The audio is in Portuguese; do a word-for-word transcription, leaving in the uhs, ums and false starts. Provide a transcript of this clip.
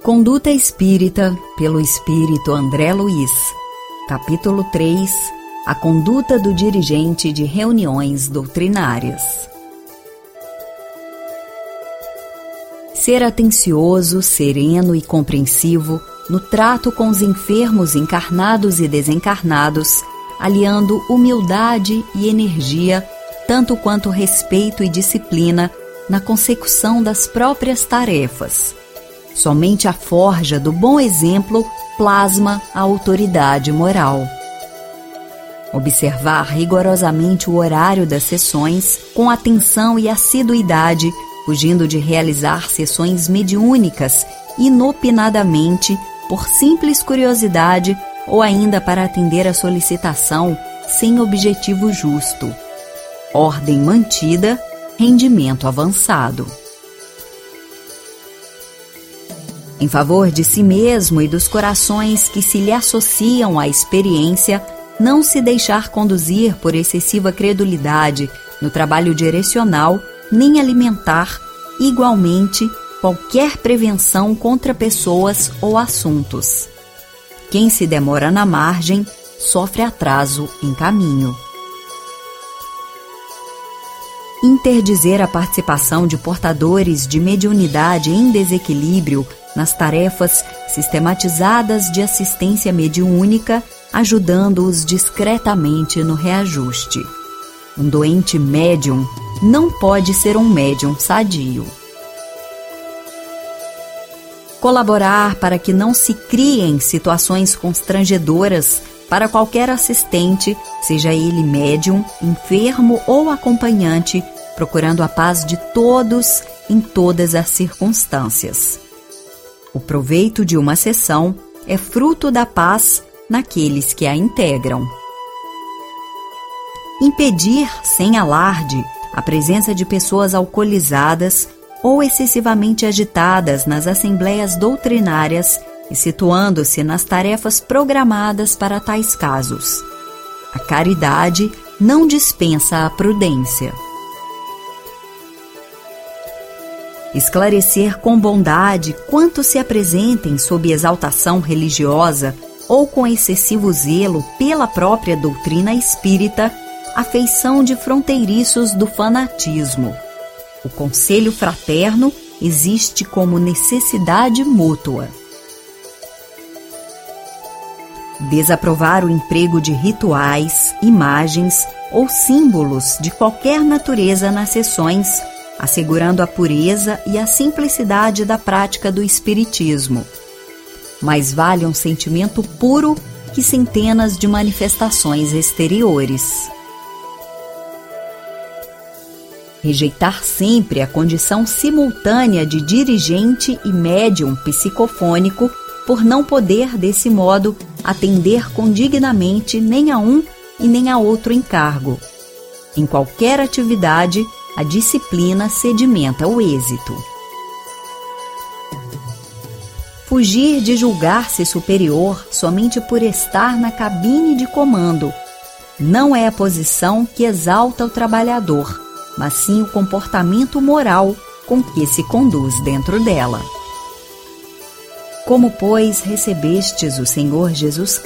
Conduta Espírita, pelo Espírito André Luiz. Capítulo três. A conduta do dirigente de reuniões doutrinárias. Ser atencioso, sereno e compreensivo no trato com os enfermos encarnados e desencarnados, aliando humildade e energia, tanto quanto respeito e disciplina na consecução das próprias tarefas. Somente a forja do bom exemplo plasma a autoridade moral. Observar rigorosamente o horário das sessões com atenção e assiduidade, fugindo de realizar sessões mediúnicas inopinadamente por simples curiosidade ou ainda para atender a solicitação sem objetivo justo. Ordem mantida, rendimento avançado. Em favor de si mesmo e dos corações que se lhe associam à experiência, não se deixar conduzir por excessiva credulidade no trabalho direcional, nem alimentar, igualmente, qualquer prevenção contra pessoas ou assuntos. Quem se demora na margem, sofre atraso em caminho. Interdizer a participação de portadores de mediunidade em desequilíbrio nas tarefas sistematizadas de assistência mediúnica, ajudando-os discretamente no reajuste. Um doente médium não pode ser um médium sadio. Colaborar para que não se criem situações constrangedoras para qualquer assistente, seja ele médium, enfermo ou acompanhante, procurando a paz de todos em todas as circunstâncias. O proveito de uma sessão é fruto da paz naqueles que a integram. Impedir, sem alarde, a presença de pessoas alcoolizadas ou excessivamente agitadas nas assembleias doutrinárias e situando-se nas tarefas programadas para tais casos. A caridade não dispensa a prudência. Esclarecer com bondade quanto se apresentem sob exaltação religiosa ou com excessivo zelo pela própria doutrina espírita, a feição de fronteiriços do fanatismo. O conselho fraterno existe como necessidade mútua. Desaprovar o emprego de rituais, imagens ou símbolos de qualquer natureza nas sessões, assegurando a pureza e a simplicidade da prática do espiritismo. Mais vale um sentimento puro que centenas de manifestações exteriores. Rejeitar sempre a condição simultânea de dirigente e médium psicofônico por não poder, desse modo, atender condignamente nem a um e nem a outro encargo. Em qualquer atividade, a disciplina sedimenta o êxito. Fugir de julgar-se superior somente por estar na cabine de comando não é a posição que exalta o trabalhador, mas sim o comportamento moral com que se conduz dentro dela. Como, pois, recebestes o Senhor Jesus